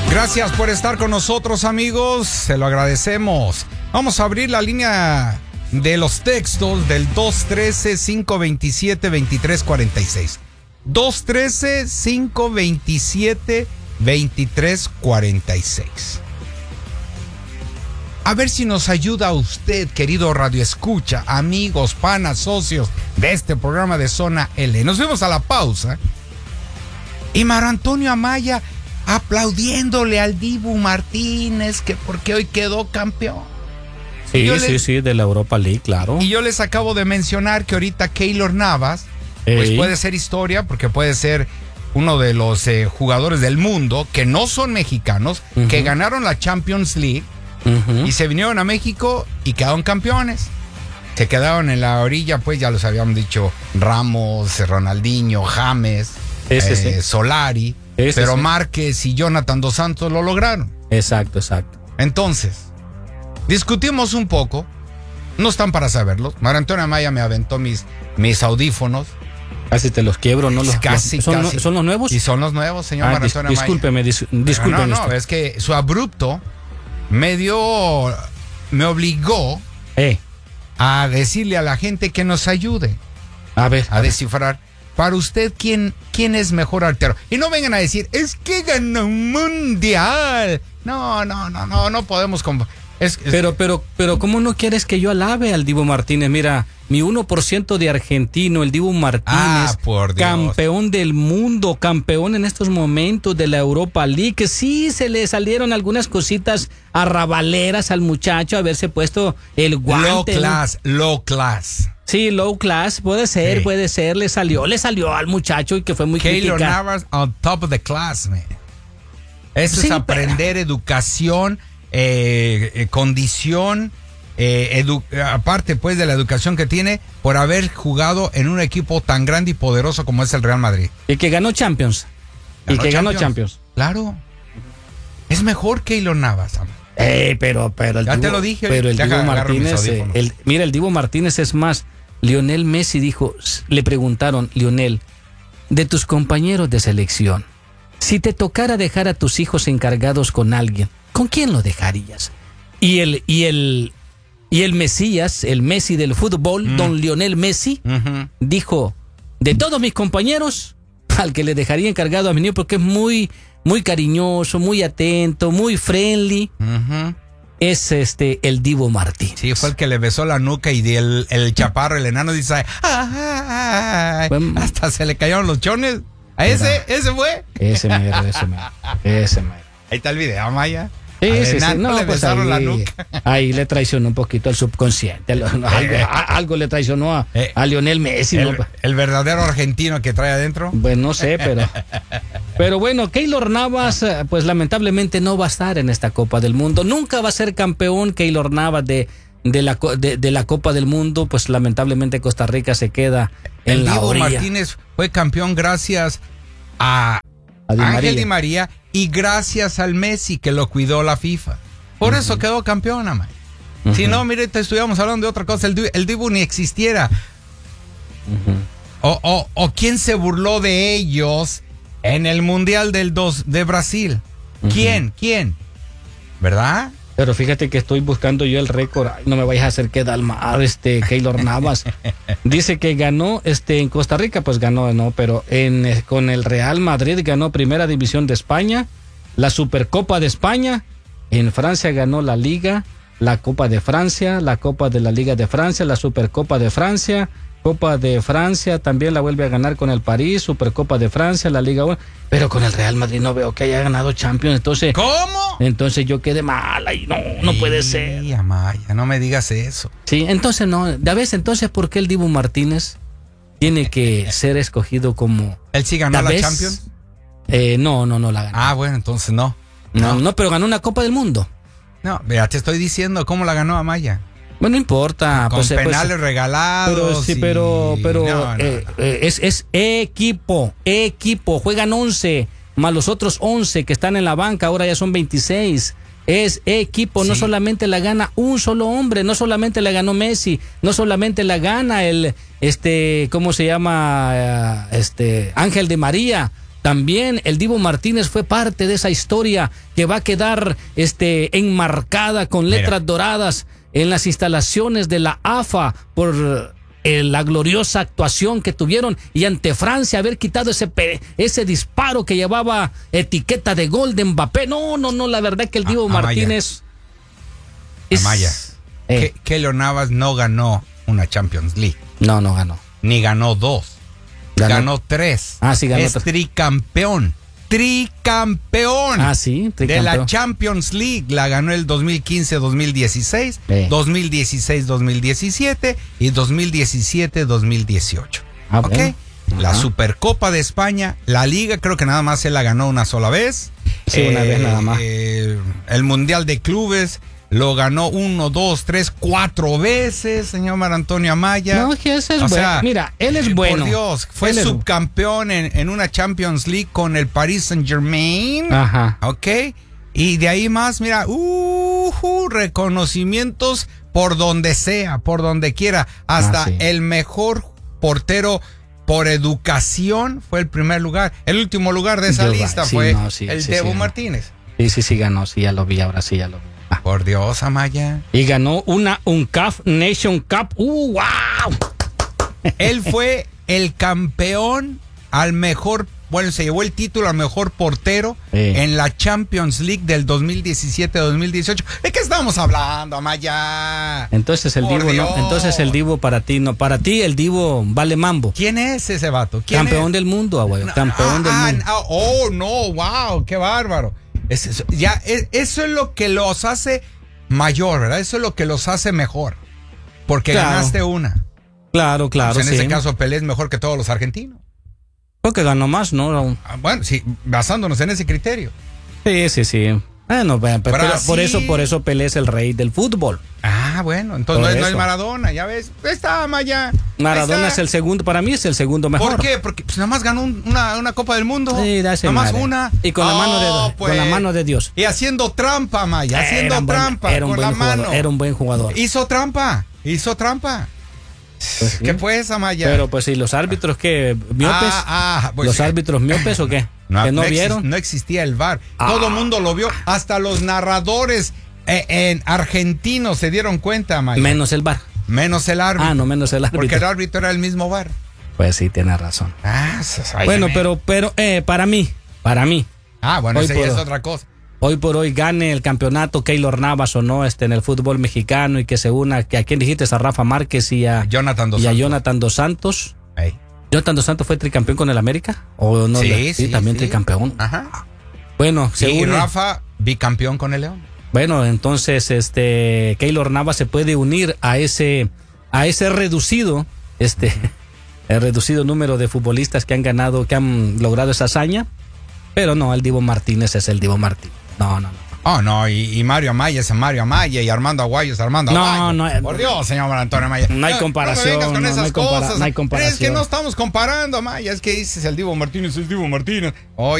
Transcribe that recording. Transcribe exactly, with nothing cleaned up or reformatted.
Gracias por estar con nosotros, amigos. Se lo agradecemos. Vamos a abrir la línea de los textos del dos uno tres, cinco dos siete, dos tres cuatro seis. dos uno tres, cinco dos siete, dos tres cuatro seis. A ver si nos ayuda usted, querido radioescucha, amigos, panas, socios de este programa de Zona L. Nos vemos a la pausa. Y Marco Antonio Amaya aplaudiéndole al Dibu Martínez, que porque hoy quedó campeón. Sí, les, sí, sí, de la Europa League, claro. Y yo les acabo de mencionar que ahorita Keylor Navas, Ey. pues puede ser historia, porque puede ser uno de los eh, jugadores del mundo que no son mexicanos, uh-huh. que ganaron la Champions League uh-huh. y se vinieron a México y quedaron campeones. Se quedaron en la orilla, pues ya los habíamos dicho, Ramos, Ronaldinho, James, Ese, eh, sí. Solari. Ese, pero sí. Márquez y Jonathan Dos Santos lo lograron. Exacto, exacto. Entonces, discutimos un poco. No están para saberlo. Marco Antonio Amaya me aventó mis, mis audífonos. Casi te los quiebro, ¿no? Los, casi, los, ¿son, casi. ¿Son los nuevos? Y son los nuevos, señor ah, Marco dis, Antonio Amaya. Discúlpeme, dis, discúlpeme. No, no, no, es que su abrupto me dio, me obligó eh. a decirle a la gente que nos ayude. A ver. A, a descifrar. Ver. Para usted, ¿quién, ¿quién es mejor arquero? Y no vengan a decir, es que ganó un mundial. No, no, no, no, no podemos... Comp- es, es... Pero, pero, pero, ¿cómo no quieres que yo alabe al Dibu Martínez? Mira, mi uno por ciento de argentino, el Dibu Martínez, ah, por Dios. campeón del mundo, campeón en estos momentos de la Europa League, que sí se le salieron algunas cositas arrabaleras al muchacho, haberse puesto el guante. Low class, ¿no? low class. Sí, low class, puede ser, sí. puede ser, le salió, le salió al muchacho y que fue muy Keylor criticado. Navas on top of the class, man. Eso sí, es aprender pero... educación, eh, eh, condición, eh, edu- aparte pues de la educación que tiene por haber jugado en un equipo tan grande y poderoso como es el Real Madrid. Y que ganó Champions. ¿Ganó y que Champions? ganó Champions. Claro. Es mejor Keylor Navas, amor. Eh, pero, pero el ya Dibu, te lo dije. Pero el Deja, Dibu Martínez, eh, el, mira, el Dibu Martínez es más. Lionel Messi dijo, le preguntaron, Lionel, de tus compañeros de selección, si te tocara dejar a tus hijos encargados con alguien, ¿con quién lo dejarías? Y el, y el, y el Mesías, el Messi del fútbol, mm. don Lionel Messi, uh-huh. dijo, de todos mis compañeros, al que le dejaría encargado a mi niño, porque es muy, muy cariñoso, muy atento, muy friendly. Uh-huh. Es este el Dibu Martínez. Sí, fue el que le besó la nuca y el, el chaparro, el enano, dice, ay, ay, bueno, hasta se le cayeron los chones. ¿A ese? ¿Ese fue? Ese mero, ese mero, ese mero. Ahí está el video, Maya. Sí, al sí, enano sí. No, le pues besaron ahí, la nuca. Ahí le traicionó un poquito el subconsciente. Algo, algo le traicionó a, eh, a Lionel Messi. El, ¿no? el verdadero argentino que trae adentro. Pues no sé, pero... Pero bueno, Keylor Navas, pues lamentablemente no va a estar en esta Copa del Mundo. Nunca va a ser campeón Keylor Navas de, de, la, de, de la Copa del Mundo. Pues lamentablemente Costa Rica se queda en el la Dibu orilla. Martínez fue campeón gracias a, a Di Ángel Di María y gracias al Messi que lo cuidó la FIFA. Por uh-huh. eso quedó campeón, Amay. Uh-huh. Si no, mire, te estuviéramos hablando de otra cosa. El, el Dibu ni existiera. Uh-huh. O, o, o quién se burló de ellos en el Mundial del dos de Brasil. Uh-huh. ¿Quién? ¿Quién? ¿Verdad? Pero fíjate que estoy buscando yo el récord. Ay, no me vayas a hacer quedar mal, este Keylor Navas. Dice que ganó este en Costa Rica, pues ganó, no, pero en con el Real Madrid ganó Primera División de España, la Supercopa de España, en Francia ganó la Liga, la Copa de Francia, la Copa de la Liga de Francia, la Supercopa de Francia, Copa de Francia, también la vuelve a ganar con el París, Supercopa de Francia, la Liga, pero con el Real Madrid no veo que haya ganado Champions, entonces... ¿Cómo? Entonces yo quedé mal y no, no puede ser. Sí, Amaya, no me digas eso. Sí, entonces no, de vez entonces, ¿por qué el Dibu Martínez tiene que ser escogido como... ¿Él sí ganó la Champions? Eh, no, no, no la ganó. Ah, bueno, entonces no. No, no, no, pero ganó una Copa del Mundo. No, ya te estoy diciendo cómo la ganó Amaya. Bueno, no importa. Con pues, penales pues, regalados. Pero sí, y... pero, pero no, no, eh, no. Eh, es, es equipo, equipo. Juegan once, más los otros once que están en la banca, ahora ya son veintiséis. Es equipo, sí. No solamente la gana un solo hombre, no solamente la ganó Messi, no solamente la gana el, este, ¿cómo se llama? Este, Ángel Di María. también el Divo Martínez fue parte de esa historia que va a quedar este, enmarcada con letras Mira. doradas en las instalaciones de la A F A por eh, la gloriosa actuación que tuvieron y ante Francia haber quitado ese, ese disparo que llevaba etiqueta de gol de Mbappé. No, no, no, la verdad que el Divo A- Martínez... Es, Amaya, eh. Keylor Navas no ganó una Champions League. No, no ganó. Ni ganó dos. Ganó, ganó tres. Ah, sí, ganó es tres. tricampeón. Tricampeón. Ah, sí, tricampeón. De la Champions League. La ganó el dos mil quince dos mil dieciséis, eh. dos mil dieciséis dos mil diecisiete y dos mil diecisiete dos mil dieciocho. Ah, ¿Ok? bueno. La Supercopa de España, la Liga creo que nada más se la ganó una sola vez. Sí, eh, una vez nada más. Eh, el Mundial de Clubes lo ganó uno, dos, tres, cuatro veces, señor Mar Antonio Amaya. No, que ese es o bueno. Sea, Mira, él es bueno. Por Dios, fue él subcampeón en, en una Champions League con el Paris Saint Germain. Ajá. Ok. Y de ahí más, mira, uh, uh, reconocimientos por donde sea, por donde quiera. Hasta ah, sí. el mejor portero por educación fue el primer lugar. El último lugar de esa Yo, lista sí, fue no, sí, el sí, Divo sí, Martínez. Sí, sí, sí ganó, sí, ya lo vi, ahora sí ya lo vi. Ah. Por Dios, Amaya. Y ganó una un C A F Nation Cup. ¡Uh, wow! Él fue el campeón al mejor, bueno, se llevó el título al mejor portero sí. en la Champions League del dos mil diecisiete dos mil dieciocho. ¿De qué estamos hablando, Amaya? Entonces el Por Divo, Dios. no, entonces el Divo para ti, no, para ti el Divo vale mambo. ¿Quién es ese vato? ¿Quién Campeón es? del mundo, abuelo, No, campeón ah, del mundo. Ah, oh, no, wow, qué bárbaro. Es, eso, ya, es, eso es lo que los hace mayor, ¿verdad? Eso es lo que los hace mejor. Porque claro. ganaste una. Claro, claro, pues en sí. ese caso Pelé es mejor que todos los argentinos. Creo que ganó más, ¿no? Ah, bueno, sí, basándonos en ese criterio. Sí, sí, sí. Bueno, pero, pero por eso, por eso Pelé es el rey del fútbol. Ah, bueno, entonces no es, no es Maradona, ya ves. Ahí está, Maya. Maradona es el segundo, para mí es el segundo mejor. ¿Por qué? Porque pues, nada más ganó un, una, una Copa del Mundo. Sí, nada más madre. una. Y con, oh, la mano de, pues, con la mano de Dios. Y haciendo trampa, Maya, haciendo era trampa buen, era un con buen la jugador, mano. Era un buen jugador. Hizo trampa, hizo trampa. Pues sí. ¿Qué pues, Amaya? Pero pues si los árbitros que miopes, ah, ah, pues, los árbitros miopes o qué, no, que no, no vieron. Exist, no existía el V A R. Ah. Todo el mundo lo vio, hasta los narradores eh, en argentinos se dieron cuenta, Amaya. Menos el V A R. Menos el árbitro. Ah, no, menos el árbitro. Porque el árbitro era el mismo V A R. Pues sí, tiene razón. Ah, bueno, pero, pero eh, para mí, para mí. Ah, bueno, esa por, ya es otra cosa. Hoy por hoy gane el campeonato Keylor Navas o no este en el fútbol mexicano y que se una, que a quién dijiste, a Rafa Márquez y a Jonathan Dos y a Santos. Jonathan Dos Santos. Hey. ¿Jonathan Dos Santos fue tricampeón con el América? ¿O no? Sí, sí, sí, también sí. tricampeón. Ajá. Bueno, se y une. Rafa, bicampeón con el León. Bueno, entonces este Keylor Navas se puede unir a ese a ese reducido este el reducido número de futbolistas que han ganado, que han logrado esa hazaña, pero no, el Divo Martínez es el Divo Martínez. No, no, no. Oh, no, y, y Mario Amaya es Mario Amaya y Armando Aguayo es Armando No, Aguayo. no, Por Dios, señor Antonio Amaya. No hay comparación, No me vengas con no, esas no hay compara- cosas. no hay comparación. Es que no estamos comparando, Amaya. Es que dices el Divo Martínez, el Divo Martínez. Oye.